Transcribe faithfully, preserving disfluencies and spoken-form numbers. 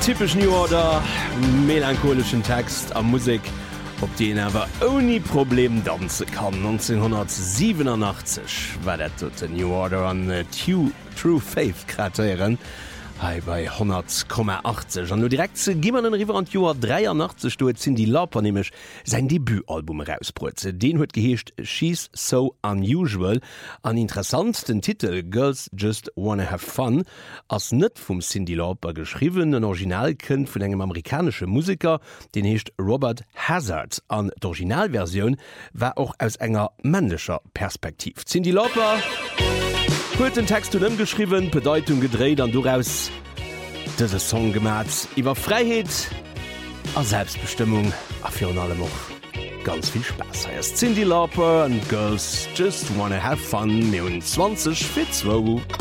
typisch New Order, melancholischen Text am Musik, op den er ohne Problem tanzen kann. neunzehnhundertsiebenundachtzig war der tote New Order an äh, True, True Faith Kriterien. Hey, bei hundert Komma achtzig an nur direkt ze gimmer den River an Joar dreiundachtzig sto Cyndi Lauper nämlich sein Debütalbum rausbrutze. Den huet geheescht She's So Unusual an interessant den Titel Girls Just Wanna Have Fun ass net vum Cyndi Lauper geschrieben, den Original kënnt vun engem amerikanische Musiker, den heescht Robert Hazard an d'Originalversion war auch aus enger männlicher Perspektiv. Cyndi Lauper huet den Text hun ëmgeschriwen, Bedeutung gedreht an duraus dëse Song gemat iwwer Freiheet a Selbstbestimmung a fir an allem och ganz viel Spaß. Heißt Cyndi Lauper and Girls Just Wanna Have Fun zwanzig für zwei.